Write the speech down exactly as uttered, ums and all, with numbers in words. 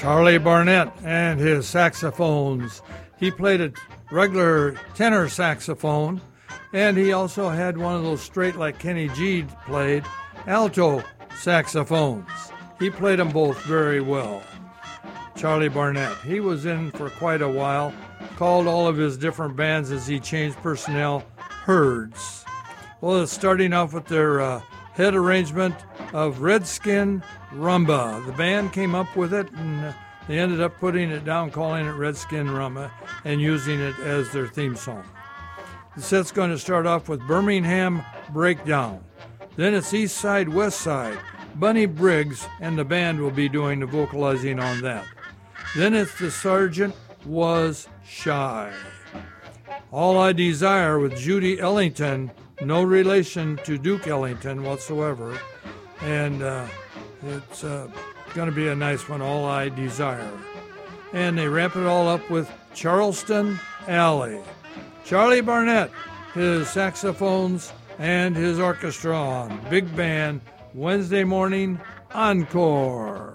Charlie Barnett and his saxophones. He played a regular tenor saxophone, and he also had one of those straight like Kenny G played, alto saxophones. He played them both very well. Charlie Barnett. He was in for quite a while, called all of his different bands as he changed personnel Herds. Well, it's starting off with their uh, head arrangement of Redskin Rumba. The band came up with it, and uh, they ended up putting it down, calling it Redskin Rumba, and using it as their theme song. The set's going to start off with Birmingham Breakdown. Then it's East Side, West Side. Bunny Briggs and the band will be doing the vocalizing on that. Then it's The Sergeant Was Shy. All I Desire with Judy Ellington, no relation to Duke Ellington whatsoever. And uh, it's uh, going to be a nice one, All I Desire. And they wrap it all up with Charleston Alley. Charlie Barnett, his saxophones, and his orchestra on Big Band, Wednesday morning encore.